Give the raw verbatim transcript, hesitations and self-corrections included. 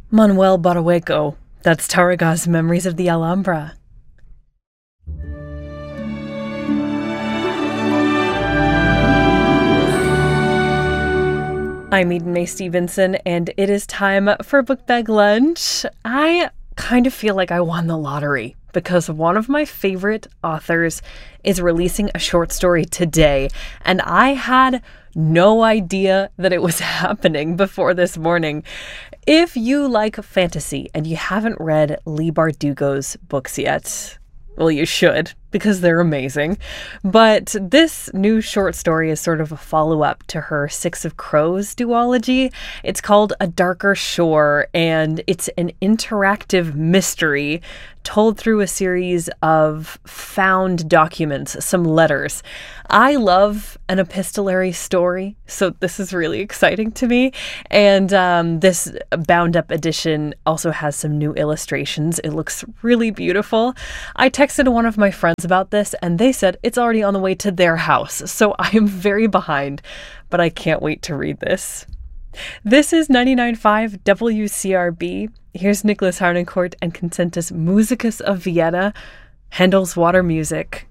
Manuel Barahueco. That's Tarragá's Memories of the Alhambra. I'm Eden May Stevenson, and it is time for Book Bag Lunch. I kind of feel like I won the lottery because one of my favorite authors is releasing a short story today, and I had no idea that it was happening before this morning. If you like fantasy and you haven't read Leigh Bardugo's books yet, well, you should, because they're amazing. But this new short story is sort of a follow-up to her Six of Crows duology. It's called A Darker Shore, and it's an interactive mystery told through a series of found documents, some letters. I love an epistolary story, so this is really exciting to me. And um, this bound-up edition also has some new illustrations. It looks really beautiful. I texted one of my friends about this, and they said it's already on the way to their house, so I am very behind, but I can't wait to read this. This is ninety-nine point five W C R B. Here's Nicholas Harnoncourt and Concentus Musicus of Vienna, Handel's Water Music.